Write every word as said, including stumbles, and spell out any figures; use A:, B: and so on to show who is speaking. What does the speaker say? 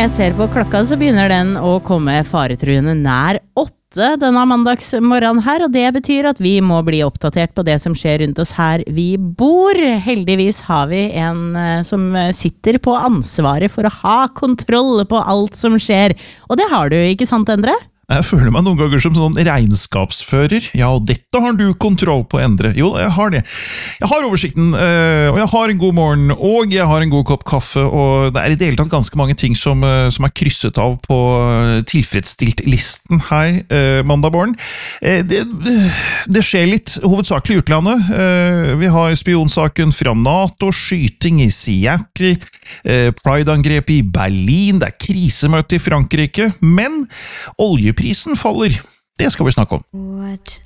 A: jeg ser på klokka, så begynner den å komme faretruende nær åtte denne mandagsmorgenen her, og det betyr at vi må bli oppdatert på det som skjer rundt oss her vi bor. Heldigvis har vi en eh, som sitter på ansvaret for å ha kontroll på alt som skjer, og det har du, ikke sant, Endre?
B: Jeg føler meg noen ganger som sånn regnskapsfører. Ja, og dette har du kontroll på, Endre. Jo, jeg har det. Jeg har oversikten, og jeg har en god morgen, og jeg har en god kopp kaffe, og det er i det hele tatt ganske mange ting som, som er krysset av på tilfredsstilt-listen her mandag morgen. Det, det skjer litt, hovedsakelig i utlandet. Vi har spionsaken fra NATO, skyting i Seattle, Pride-angrep i Berlin, det er krisemøte i Frankrike, men oljeprisen faller. Det skal vi snakke om.
C: What